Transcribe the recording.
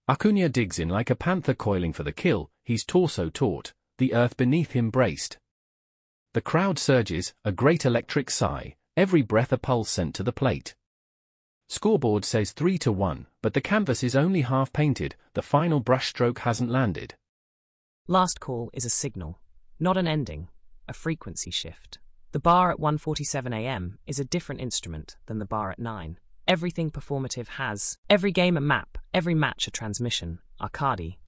Acuna digs in like a panther coiling for the kill, his torso taut, the earth beneath him braced. The crowd surges, a great electric sigh, every breath a pulse sent to the plate. Scoreboard says 3-1, but the canvas is only half painted, the final brushstroke hasn't landed. Last call is a signal, not an ending, a frequency shift. The bar at 1:47 a.m. is a different instrument than the bar at 9. Everything performative has, every game a map, every match a transmission. Arcadi,